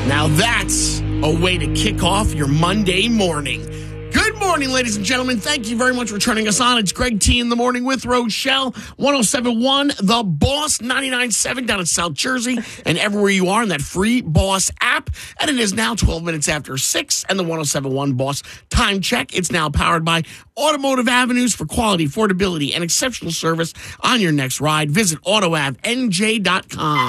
Now that's a way to kick off your Monday morning. Good morning, ladies and gentlemen. Thank you very much for turning us on. It's Greg T in the morning with Rochelle, 107.1, The Boss, 99.7 down in South Jersey, and everywhere you are in that free Boss app. And it is now 12 minutes after 6, and the 107.1 Boss time check. It's now powered by Automotive Avenues for quality, affordability, and exceptional service on your next ride. Visit AutoAvNJ.com.